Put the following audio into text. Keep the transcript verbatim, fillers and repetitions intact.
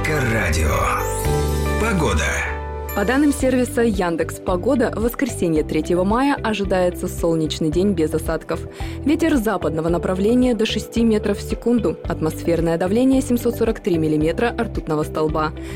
Эльдоррадио. Погода. По данным сервиса Яндекс.Погода, в воскресенье третьего мая ожидается солнечный день без осадков. Ветер западного направления до шести метров в секунду. Атмосферное давление семьсот сорок три миллиметра ртутного столба.